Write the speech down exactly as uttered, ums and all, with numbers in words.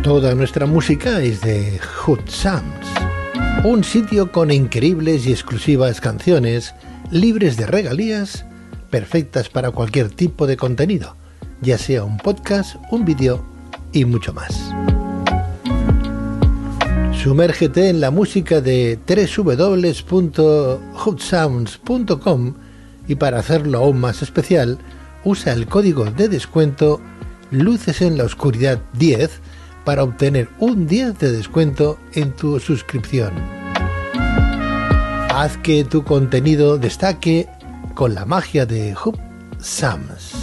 Toda nuestra música es de Hood Sounds, un sitio con increíbles y exclusivas canciones, libres de regalías, perfectas para cualquier tipo de contenido, ya sea un podcast, un vídeo y mucho más. Sumérgete en la música de doble u doble u doble u punto hood sounds punto com y para hacerlo aún más especial, usa el código de descuento Luces en la Oscuridad diez para obtener un diez de descuento en tu suscripción. Haz que tu contenido destaque con la magia de Hood Sounds.